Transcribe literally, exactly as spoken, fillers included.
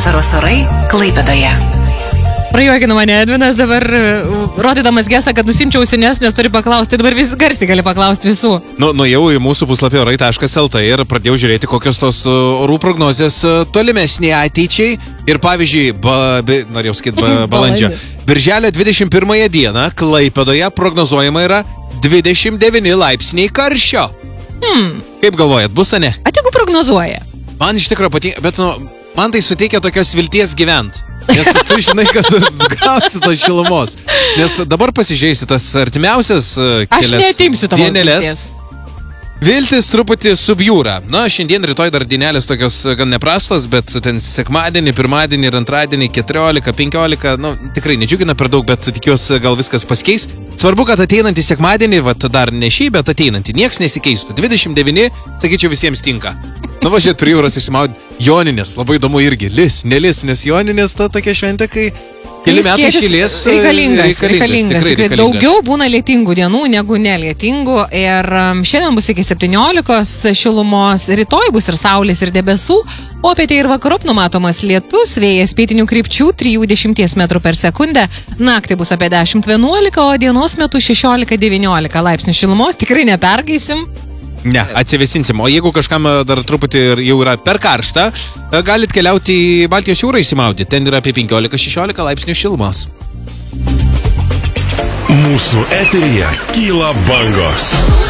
Vasaros orai Klaipėdoje. Prajuokino mane Edvinas dabar, rodydamas gestą, kad nusimčiau ausines, nes turi paklausti, dabar vis garsiai gali paklausti visų. Nu, nuėjau į mūsų puslapį orai taškas el tė ir pradėjau žiūrėti, kokios tos orų prognozės tolimesnė ateičiai. Ir pavyzdžiui, ba, be, norėjau sakyti, ba, balandžio. Birželio dvidešimt pirmąją dieną Klaipėdoje prognozuojama yra dvidešimt devyni laipsniai karščio. Hmm. Kaip galvojat, bus, ar ne? A, tegu prognozuoja. Man iš tikrųjų patinka, bet nu, man tai suteikia tokios vilties gyvent. Nes tu žinai, kad gausi tos šilumos. Nes dabar pasižiūrėsi tas artimiausias kelias dienelės. Viltis truputį subjūra. Na, šiandien, rytoj dar dienelės tokios gan neprastos, bet ten sekmadienį, pirmadienį ir antradienį keturiolika, penkiolika, nu, tikrai nedžiugina per daug, bet tikiuosi gal viskas pasikeis. Svarbu, kad ateinantį sekmadienį, vat dar ne šį, bet ateinantį, nieks nesikeistų. dvidešimt devyni, sakyčiau, visiems tinka. Nuvažiuot prie jūros išsimaudyti. Joninės, labai įdomu irgi, lis, nelis, nes Joninės ta tokia šventė, kai keli metai šilės reikalingas, reikalingas, reikalingas, tikrai reikalingas. Daugiau būna lietingų dienų negu nelietingų ir šiandien bus iki septyniolikos šilumos, rytoj bus ir saulės ir debesų, popietė ir vakarop numatomas lietus, vėjas pietinių krypčių trijų dešimties metrų per sekundę, naktį bus apie dešimt vienuolika, o dienos metu šešiolika devyniolika laipsnių šilumos, tikrai nepergaisim. Ne, atsivesinsim. O jeigu kažkam dar truputį jau yra per karšta, galit keliauti į Baltijos jūrą įsimaudyti. Ten yra apie penkiolika šešiolika laipsnių šilumos. Mūsų eteryje kyla bangos.